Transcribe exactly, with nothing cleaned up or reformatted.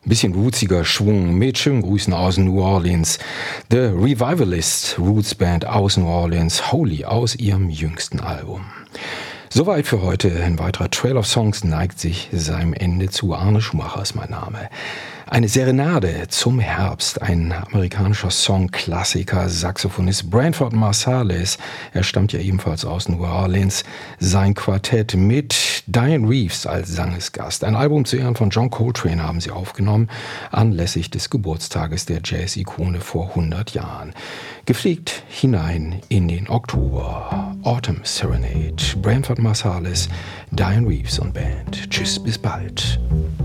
Bisschen rootsiger Schwung mit schönen Grüßen aus New Orleans. The Revivalist Roots Band aus New Orleans, Holy aus ihrem jüngsten Album. Soweit für heute. Ein weiterer Trail of Songs neigt sich seinem Ende zu. Arne Schumacher ist mein Name. Eine Serenade zum Herbst, ein amerikanischer Songklassiker, Saxophonist Branford Marsalis. Er stammt ja ebenfalls aus New Orleans. Sein Quartett mit Diane Reeves als Sangesgast. Ein Album zu Ehren von John Coltrane haben sie aufgenommen, anlässlich des Geburtstages der Jazz-Ikone vor hundert Jahren. Gepflegt hinein in den Oktober. Autumn Serenade, Branford Marsalis, Diane Reeves und Band. Tschüss, bis bald.